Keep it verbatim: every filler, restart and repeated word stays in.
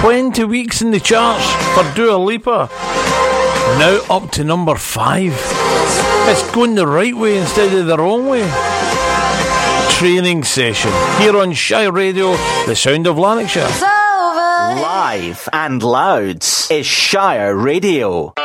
twenty weeks in the charts for Dua Lipa. Now up to number five. It's going the right way instead of the wrong way. Training Session here on Shire Radio, the sound of Lanarkshire. Live and loud is Shire Radio.